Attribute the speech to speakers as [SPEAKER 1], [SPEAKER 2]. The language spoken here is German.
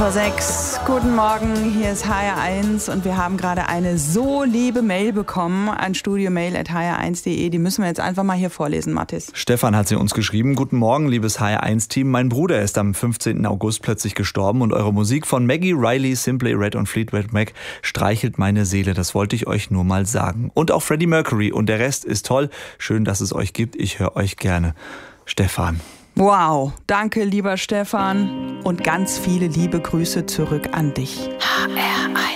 [SPEAKER 1] 6. Guten Morgen, hier ist HR1 und wir haben gerade eine so liebe Mail bekommen an studiomail@hr1.de. Die müssen wir jetzt einfach mal hier vorlesen, Mathis.
[SPEAKER 2] Stefan hat sie uns geschrieben. Guten Morgen, liebes HR1-Team. Mein Bruder ist am 15. August plötzlich gestorben und eure Musik von Maggie Riley, Simply Red und Fleetwood Mac streichelt meine Seele. Das wollte ich euch nur mal sagen. Und auch Freddie Mercury und der Rest ist toll. Schön, dass es euch gibt. Ich höre euch gerne. Stefan.
[SPEAKER 1] Wow, danke lieber Stefan und ganz viele liebe Grüße zurück an dich. HR1.